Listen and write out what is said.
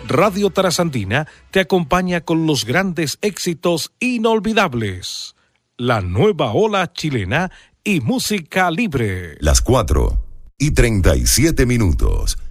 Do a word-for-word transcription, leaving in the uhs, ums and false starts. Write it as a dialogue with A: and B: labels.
A: Radio Trasandina te acompaña con los grandes éxitos inolvidables. La nueva ola chilena y música libre.
B: Las cuatro y treinta y siete minutos.